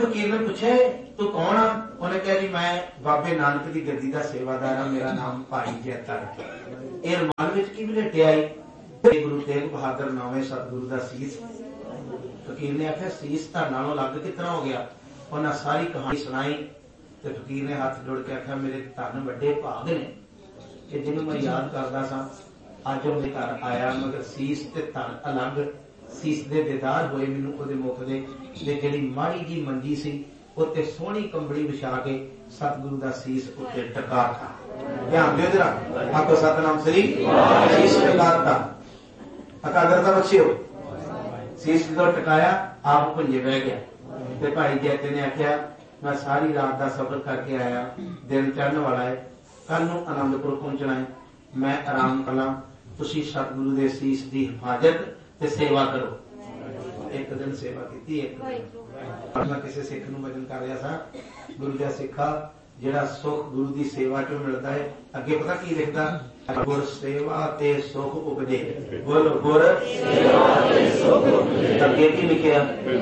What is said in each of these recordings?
फकीर ने पूछे तू कौन आ? उन्हें कहा जी मैं बाबे नानक की गद्दी का सेवादार हाँ, मेरा नाम भाई जैता है। ये रुमाल विच की वलेटिया आई? गुरु तेग बहादुर नौवें सतगुरु का सीस। फकीर ने आख्या सीस तां नालों अलग कितना हो गया? उन्हें सारी कहानी सुनाई तो फकीर ने हाथ जोड़ के आख्या मेरे धन वड्डे भाग ने कि जिन्हों मैं याद करता सा अज मेरे घर आया, मगर सीस ते धन अलग। सीस दे दीदार होए मैनूं ओहदे मुख दे जिहड़ी माड़ी जी मंजी सी उत्ते सोहनी कंबड़ी विछा के सतगुरु दा सीस उत्ते टकाता। ध्यान दिओ जरा, आखो सतनाम श्री सीस टकाता। अकादरता बख्शिओ। सीस जो टकाया आप भुंजे बह गया ते भाई जैते ने आख्या मैं सारी रात का सफर करके आया, दिन चढ़ने वाला है, कल नूं आनंदपुर पहुंचना है, मैं आराम करा, तुसीं सतगुरु दे सीस दी हिफाजत ते सेवा करो। एक दिन सेवा की। मैं किसी सिख नूं वचन कर रहा था, गुरु दा सिखा जिहड़ा सुख गुरु दी सेवा चों मिलदा है, अगे पता की लिखदा? गुर सेवा ते सुख उपजे। बोलो गुर सेवा ते सुख उपजे। अगे की लिखिया?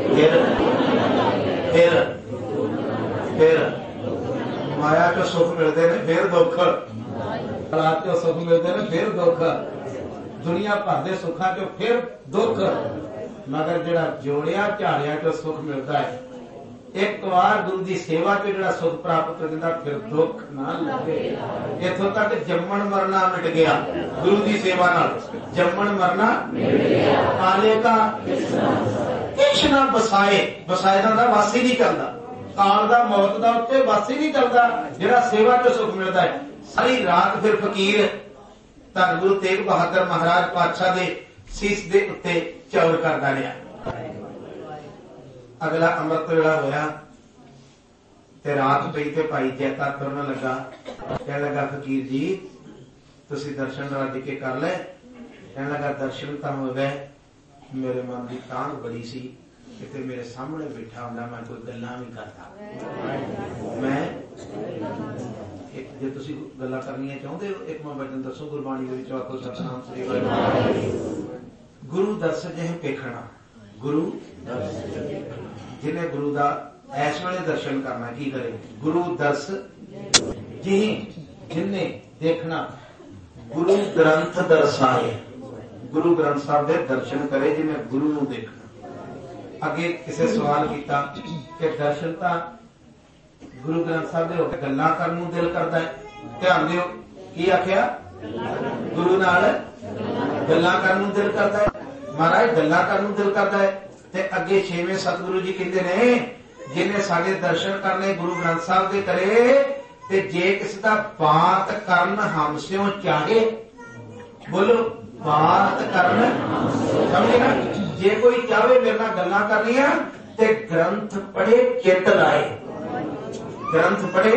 फिर माया चो सुख मिलते हैं, फिर दुख। औलाद चो सुख मिलते हैं, फिर दुख। दुनिया भर के सुखा चो फिर दुख। मगर जिहड़ा जोड़िया झाड़िया चो सुख मिलता है, एक बार गुरु की सेवा चो जिहड़ा सुख प्राप्त कर दिंदा, फिर दुख ना लगे। इथों तक जम्मण मरना मिट गया गुरु की सेवा नाल। जम्मण मरना काले का कृष्णा बसाए। बसाए का वासी नहीं चलता, काल का मौत का उत्ते वासी नहीं चलता, जिहड़ा सेवा चो सुख मिलता है। सारी रात फिर फकीर धन गुरु तेग बहादुर महाराज पातशाह दे सीस दे उत्ते चौर करदा रहा। अगला अमृत वेला होया ते रात पई ते भाई जैता तुरन लगा। कहने लगा फकीर जी तुसीं दर्शन रज के कर ले। कहने लगा दर्शन तो हो गए, मेरे मन की तांग बड़ी सी कि मेरे सामने बैठा हुंदा मैं कोई गल्लां भी करदा। मैं जे तुसीं गल्लां करनियां चाहुंदे हो, एक मैं वचन दसो गुरबाणी दे विच आखो सतनाम श्री वाहिगुरू। गुरु दर्श जिह पेखना। गुरु जिन्हें गुरु दा इस वेले दर्शन करना की करे? गुरु दर्श जिन्हें देखना। गुरु ग्रंथ दर्शाए। गुरु ग्रंथ साहब दे दर्शन करे जिन्हें गुरु नूं देखना। अगे किसी सवाल किया कि दर्शन तो गुरु ग्रंथ साहब दे होके गल्लां करन नूं दिल करदा है। ध्यान दिओ की आख्या? गुरु नाल गल्लां करन नूं दिल करदा है। महाराज गल्लां करन नूं दिल करदा है ते अगे छेवें सतगुरु जी कहंदे ने जिन्हें साडे दर्शन करने गुरु ग्रंथ साहब दे करे ते जे किसी दा बात करन हमसिओ चाहे। बोलो बात करन समझे ना? जे कोई चाहे मेरे नाल गल्लां करनियां ते ग्रंथ पढ़े चित लाए। ग्रंथ पढ़े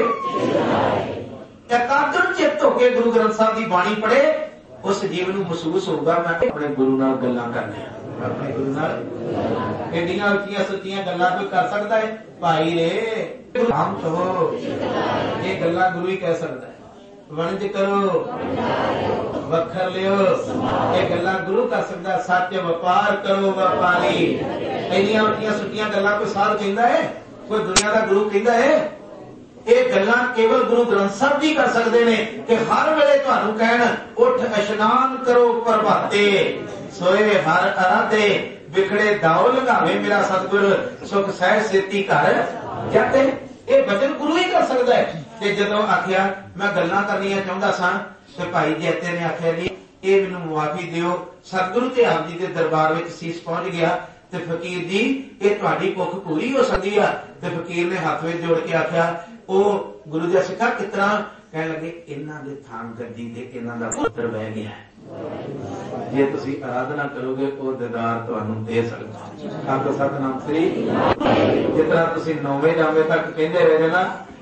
एकाग्र चित्त होके गुरु ग्रंथ साहब की बाणी पढ़े, उस जीव नूं महसूस होगा मैं अपने गुरु नाल गल्लां करनियां। अपने गुरु नाल एडियां उच्चियां सच्चियां गल्लां कोई कर सकता है? भाई रे हम कहो ये गल्लां गुरु ही कह सकता है। वणज करो वखर लियो, ये गल्लां गुरु कर सकता है। सच व्यापार करो व्यापारी। एडियां उच्चियां सच्चियां गल्लां कोई साध कहंदा है? कोई दुनिया का गुरु कहंदा है? ये गल्लां केवल गुरु ग्रंथ साहब जी कर सकते हैं कि हर वेले तुहानूं कहण उठ इशनान करो प्रभाते, सोए हर अराधे, बिखड़े दाओ लगावे मेरा सतगुर, सुख सहज सेती घर जाते। ये वचन गुरु ही कर सकता है। ते जदों आखिया मैं गल्लां करनियां चाहुंदा सां ते भाई जैते ने आखिया जी ये मैनूं मुआफी दिओ। सतगुरु ते आप जी दे दरबार विच सीस पहुंच गया ते फकीर जी ये तुहाडी भुख पूरी हो सकदी है। ते फकीर ने हाथ विच जोड़ के आखिया ओ गुरु जी सिखा कितना? कहने लगे इन्हां दे थां गद्दी ते इन्हां दा पुत्र बह गया है। जे तुसीं आराधना करोगे वो दीदार तुहानूं दे सकदा। आखो सतनाम श्री। जितना तुसीं नौवें जामे तक कहंदे रहे ना